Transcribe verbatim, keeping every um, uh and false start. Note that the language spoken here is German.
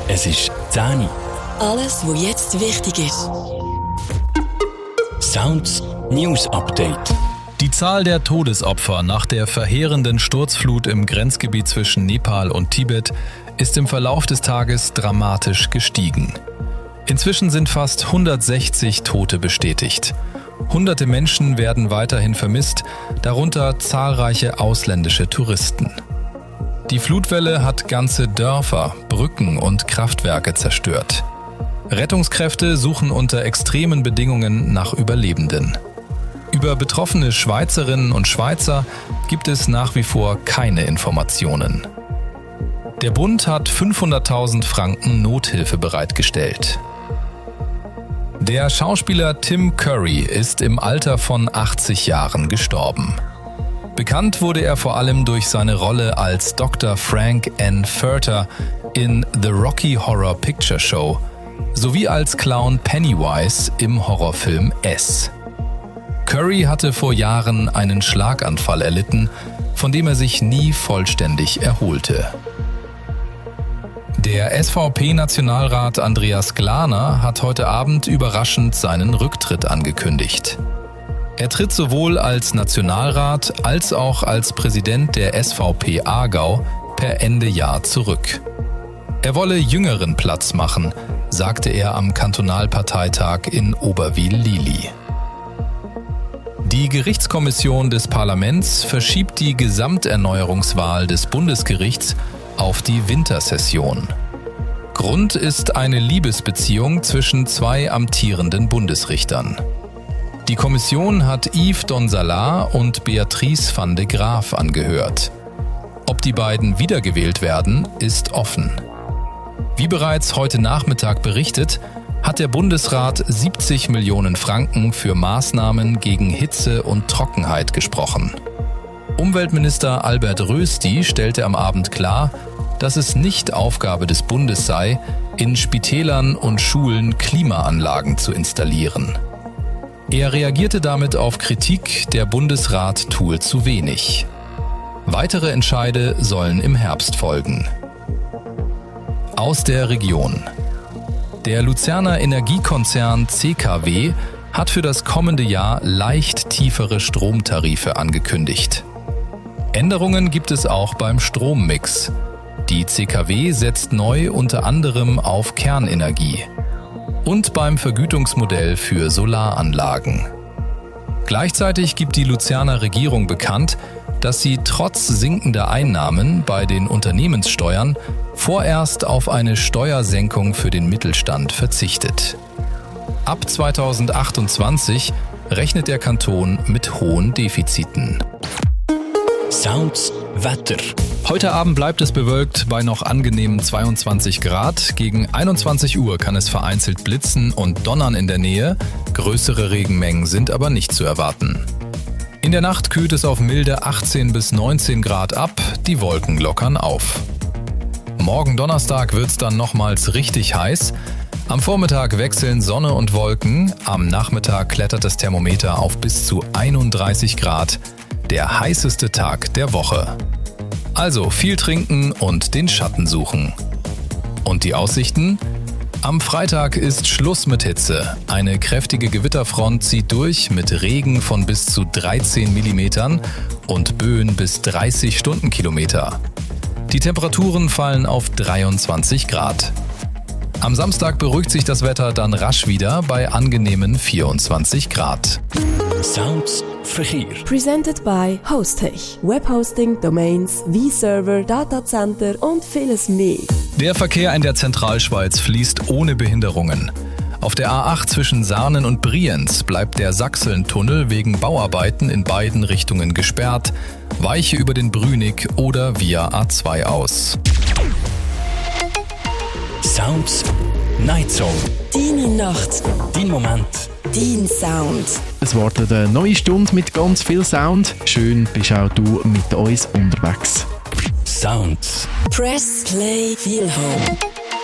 Es ist zehn Uhr. Alles, was jetzt wichtig ist. Sounds News Update. Die Zahl der Todesopfer nach der verheerenden Sturzflut im Grenzgebiet zwischen Nepal und Tibet ist im Verlauf des Tages dramatisch gestiegen. Inzwischen sind fast hundertsechzig Tote bestätigt. Hunderte Menschen werden weiterhin vermisst, darunter zahlreiche ausländische Touristen. Die Flutwelle hat ganze Dörfer, Brücken und Kraftwerke zerstört. Rettungskräfte suchen unter extremen Bedingungen nach Überlebenden. Über betroffene Schweizerinnen und Schweizer gibt es nach wie vor keine Informationen. Der Bund hat fünfhunderttausend Franken Nothilfe bereitgestellt. Der Schauspieler Tim Curry ist im Alter von achtzig Jahren gestorben. Bekannt wurde er vor allem durch seine Rolle als Doktor Frank N. Furter in The Rocky Horror Picture Show sowie als Clown Pennywise im Horrorfilm S. Curry hatte vor Jahren einen Schlaganfall erlitten, von dem er sich nie vollständig erholte. Der S V P-Nationalrat Andreas Glarner hat heute Abend überraschend seinen Rücktritt angekündigt. Er tritt sowohl als Nationalrat als auch als Präsident der S V P Aargau per Ende Jahr zurück. Er wolle Jüngeren Platz machen, sagte er am Kantonalparteitag in Oberwil-Lili. Die Gerichtskommission des Parlaments verschiebt die Gesamterneuerungswahl des Bundesgerichts auf die Wintersession. Grund ist eine Liebesbeziehung zwischen zwei amtierenden Bundesrichtern. Die Kommission hat Yves Donsalar und Beatrice van de Graaf angehört. Ob die beiden wiedergewählt werden, ist offen. Wie bereits heute Nachmittag berichtet, hat der Bundesrat siebzig Millionen Franken für Maßnahmen gegen Hitze und Trockenheit gesprochen. Umweltminister Albert Rösti stellte am Abend klar, dass es nicht Aufgabe des Bundes sei, in Spitälern und Schulen Klimaanlagen zu installieren. Er reagierte damit auf Kritik, der Bundesrat tue zu wenig. Weitere Entscheide sollen im Herbst folgen. Aus der Region. Der Luzerner Energiekonzern C K W hat für das kommende Jahr leicht tiefere Stromtarife angekündigt. Änderungen gibt es auch beim Strommix. Die C K W setzt neu unter anderem auf Kernenergie und beim Vergütungsmodell für Solaranlagen. Gleichzeitig gibt die Luzerner Regierung bekannt, dass sie trotz sinkender Einnahmen bei den Unternehmenssteuern vorerst auf eine Steuersenkung für den Mittelstand verzichtet. Ab zweitausendachtundzwanzig rechnet der Kanton mit hohen Defiziten. Sounds Wetter. Heute Abend bleibt es bewölkt bei noch angenehmen zweiundzwanzig Grad. Gegen einundzwanzig Uhr kann es vereinzelt blitzen und donnern in der Nähe. Größere Regenmengen sind aber nicht zu erwarten. In der Nacht kühlt es auf milde achtzehn bis neunzehn Grad ab, die Wolken lockern auf. Morgen Donnerstag wird es dann nochmals richtig heiß. Am Vormittag wechseln Sonne und Wolken, am Nachmittag klettert das Thermometer auf bis zu einunddreißig Grad. Der heißeste Tag der Woche. Also viel trinken und den Schatten suchen. Und die Aussichten? Am Freitag ist Schluss mit Hitze. Eine kräftige Gewitterfront zieht durch mit Regen von bis zu dreizehn Millimetern und Böen bis dreißig Stundenkilometer. Die Temperaturen fallen auf dreiundzwanzig Grad. Am Samstag beruhigt sich das Wetter dann rasch wieder bei angenehmen vierundzwanzig Grad. Sounds Verkehr. Presented by Hostech. Webhosting, Domains, V-Server, Datacenter und vieles mehr. Der Verkehr in der Zentralschweiz fließt ohne Behinderungen. Auf der A acht zwischen Sarnen und Brienz bleibt der Sachsentunnel wegen Bauarbeiten in beiden Richtungen gesperrt. Weiche über den Brünig oder via A zwei aus. Sounds Night Zone. Deine Nacht. Dein Moment. Dein Sound. Es wartet eine neue Stunde mit ganz viel Sound. Schön bist auch du mit uns unterwegs. Sounds. Press Play Feel Home.